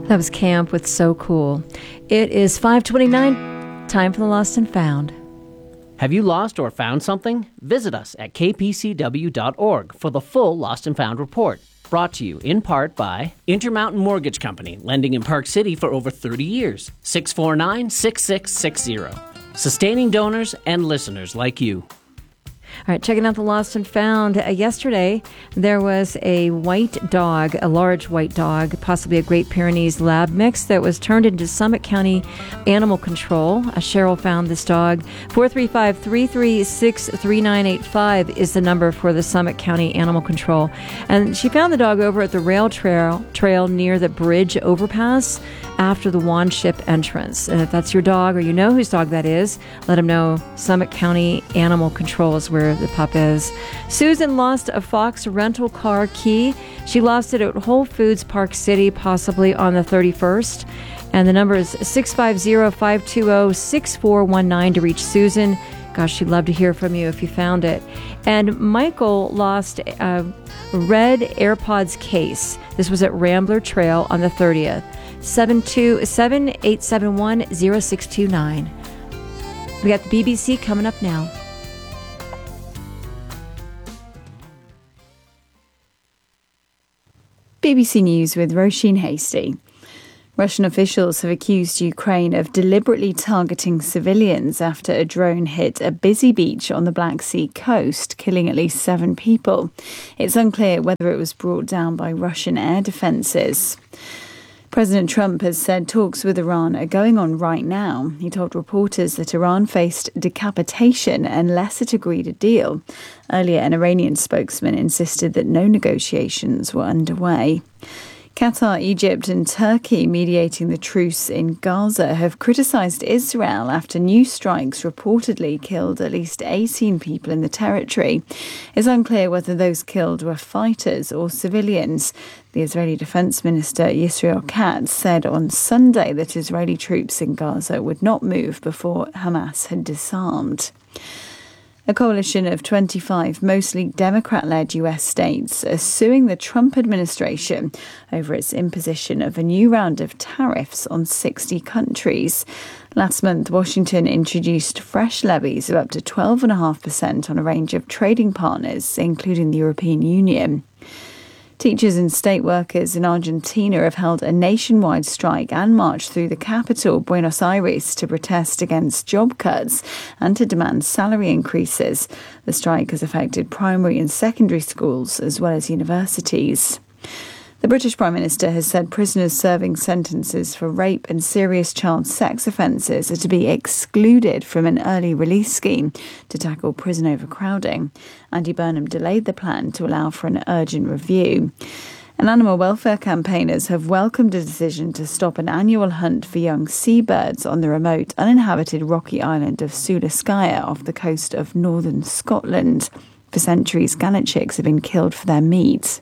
That was Camp with So Cool. It is 5:29, time for the Lost and Found. Have you lost or found something? Visit us at kpcw.org for the full Lost and Found report. Brought to you in part by Intermountain Mortgage Company, lending in Park City for over 30 years. 649-6660. Sustaining donors and listeners like you. All right, checking out the Lost and Found. Yesterday, there was a white dog, a large white dog, possibly a Great Pyrenees lab mix that was turned into Summit County Animal Control. Cheryl found this dog. 435-336-3985 is the number for the Summit County Animal Control. And she found the dog over at the rail trail near the bridge overpass after the Wanship entrance. And if that's your dog or you know whose dog that is, let them know. Summit County Animal Control is where the pup is. Susan lost a Fox rental car key. She lost it at Whole Foods Park City, possibly on the 31st. And the number is 650-520-6419 to reach Susan. Gosh, she'd love to hear from you if you found it. And Michael lost a red AirPods case. This was at Rambler Trail on the 30th. 727-871-0629. We got the BBC coming up now. BBC News with Roisin Hasty. Russian officials have accused Ukraine of deliberately targeting civilians after a drone hit a busy beach on the Black Sea coast, killing at least 7 people. It's unclear whether it was brought down by Russian air defences. President Trump has said talks with Iran are going on right now. He told reporters that Iran faced decapitation unless it agreed a deal. Earlier, an Iranian spokesman insisted that no negotiations were underway. Qatar, Egypt and Turkey mediating the truce in Gaza have criticised Israel after new strikes reportedly killed at least 18 people in the territory. It's unclear whether those killed were fighters or civilians. The Israeli Defense Minister Yisrael Katz said on Sunday that Israeli troops in Gaza would not move before Hamas had disarmed. A coalition of 25 mostly Democrat-led U.S. states are suing the Trump administration over its imposition of a new round of tariffs on 60 countries. Last month, Washington introduced fresh levies of up to 12.5% on a range of trading partners, including the European Union. Teachers and state workers in Argentina have held a nationwide strike and marched through the capital, Buenos Aires, to protest against job cuts and to demand salary increases. The strike has affected primary and secondary schools as well as universities. The British Prime Minister has said prisoners serving sentences for rape and serious child sex offences are to be excluded from an early release scheme to tackle prison overcrowding. Andy Burnham delayed the plan to allow for an urgent review. And animal welfare campaigners have welcomed a decision to stop an annual hunt for young seabirds on the remote, uninhabited rocky island of Sulaskaya off the coast of northern Scotland. For centuries, gannet chicks have been killed for their meat.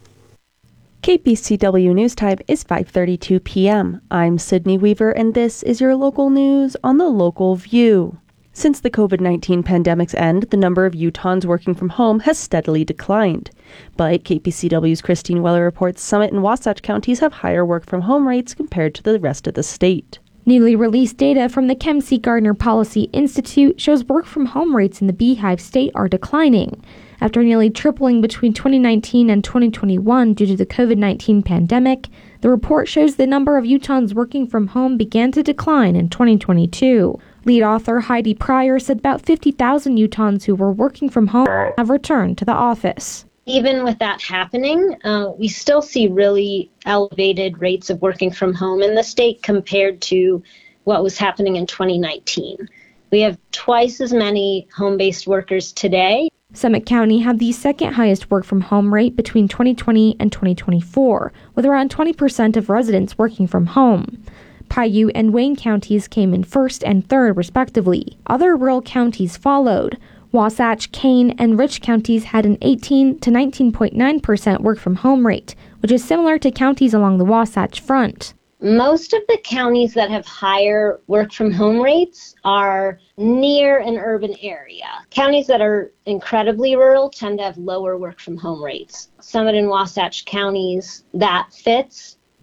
KPCW News Time is 5:32 p.m. I'm Sydney Weaver, and this is your local news on the Local View. Since the COVID-19 pandemic's end, the number of Utahns working from home has steadily declined. But KPCW's Christine Weller reports Summit and Wasatch counties have higher work-from-home rates compared to the rest of the state. Newly released data from the Kempsey Gardner Policy Institute shows work-from-home rates in the Beehive State are declining. After nearly tripling between 2019 and 2021 due to the COVID-19 pandemic, the report shows the number of Utahns working from home began to decline in 2022. Lead author Heidi Pryor said about 50,000 Utahns who were working from home have returned to the office. Even with that happening, we still see really elevated rates of working from home in the state compared to what was happening in 2019. We have twice as many home-based workers today. Summit County had the second highest work-from-home rate between 2020 and 2024, with around 20% of residents working from home. Paiute and Wayne counties came in first and third, respectively. Other rural counties followed. Wasatch, Kane, and Rich counties had an 18 to 19.9% work-from-home rate, which is similar to counties along the Wasatch Front. Most of the counties that have higher work-from-home rates are near an urban area. Counties that are incredibly rural tend to have lower work-from-home rates. Summit and Wasatch counties, that fits.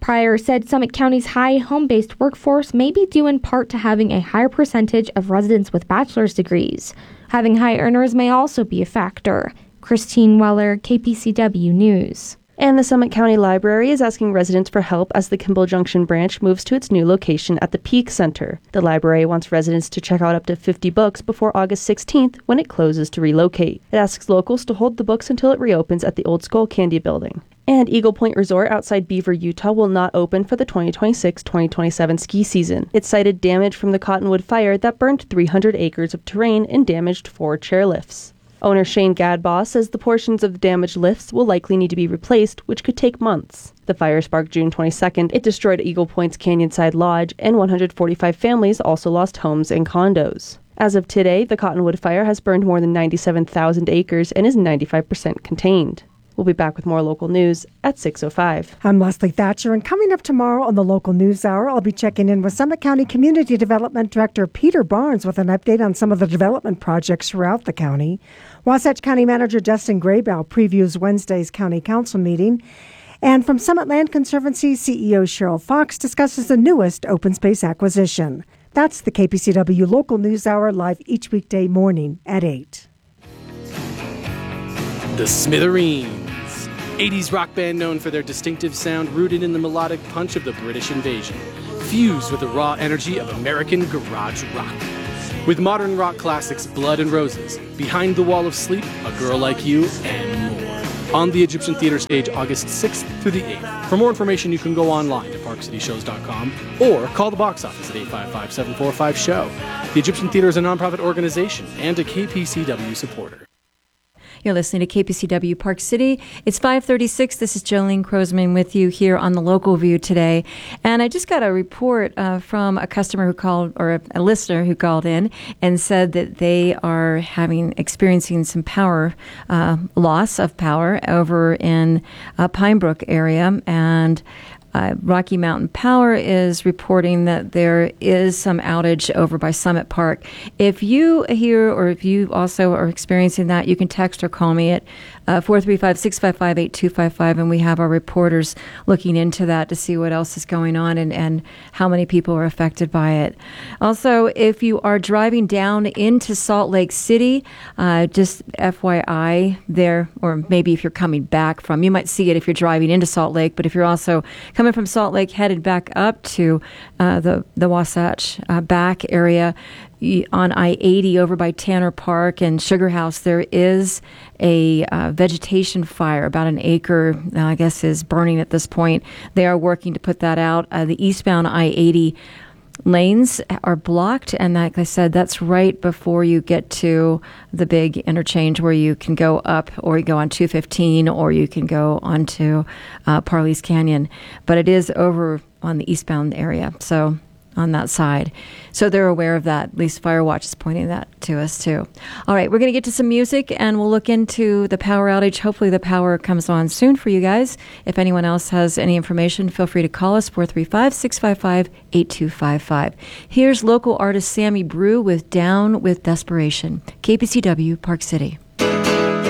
Pryor said Summit County's high home-based workforce may be due in part to having a higher percentage of residents with bachelor's degrees. Having high earners may also be a factor. Christine Weller, KPCW News. And the Summit County Library is asking residents for help as the Kimball Junction branch moves to its new location at the Peak Center. The library wants residents to check out up to 50 books before August 16th when it closes to relocate. It asks locals to hold the books until it reopens at the Old Skull Candy Building. And Eagle Point Resort outside Beaver, Utah will not open for the 2026-2027 ski season. It cited damage from the Cottonwood fire that burned 300 acres of terrain and damaged 4 chairlifts. Owner Shane Gadbaugh says the portions of the damaged lifts will likely need to be replaced, which could take months. The fire sparked June 22nd. It destroyed Eagle Point's Canyonside Lodge, and 145 families also lost homes and condos. As of today, the Cottonwood fire has burned more than 97,000 acres and is 95% contained. We'll be back with more local news at 6:05. I'm Leslie Thatcher, and coming up tomorrow on the Local News Hour, I'll be checking in with Summit County Community Development Director Peter Barnes with an update on some of the development projects throughout the county. Wasatch County Manager Dustin Graybow previews Wednesday's County Council meeting. And from Summit Land Conservancy, CEO Cheryl Fox discusses the newest open space acquisition. That's the KPCW Local News Hour, live each weekday morning at 8. The Smithereens, 80s rock band known for their distinctive sound rooted in the melodic punch of the British invasion, fused with the raw energy of American garage rock. With modern rock classics Blood and Roses, Behind the Wall of Sleep, A Girl Like You, and more. On the Egyptian Theater stage August 6th through the 8th. For more information, you can go online to parkcityshows.com or call the box office at 855-745-SHOW. The Egyptian Theater is a nonprofit organization and a KPCW supporter. You're listening to KPCW Park City. It's 5:36. This is Jolene Crosman with you here on the Local View today. And I just got a report from a customer who called, or a listener who called in and said that they are experiencing some power, loss of power over in Pine Brook area. And Rocky Mountain Power is reporting that there is some outage over by Summit Park. If you hear, or if you also are experiencing that, you can text or call me at 435-655-8255, and we have our reporters looking into that to see what else is going on and how many people are affected by it. Also, if you are driving down into Salt Lake City, just FYI there, or maybe if you're coming back from, you might see it if you're driving into Salt Lake, but if you're also coming from Salt Lake headed back up to the Wasatch back area, on I-80 over by Tanner Park and Sugar House, there is a vegetation fire. About an acre, I guess, is burning at this point. They are working to put that out. The eastbound I-80 lanes are blocked, and like I said, that's right before you get to the big interchange where you can go up, or you go on 215, or you can go onto Parley's Canyon. But it is over on the eastbound area, so on that side. So they're aware of that. At least Firewatch is pointing that to us too. All right, we're going to get to some music and we'll look into the power outage. Hopefully the power comes on soon for you guys. If anyone else has any information, feel free to call us, 435-655-8255. Here's local artist Sammy Brew with Down with Desperation. KPCW, Park City.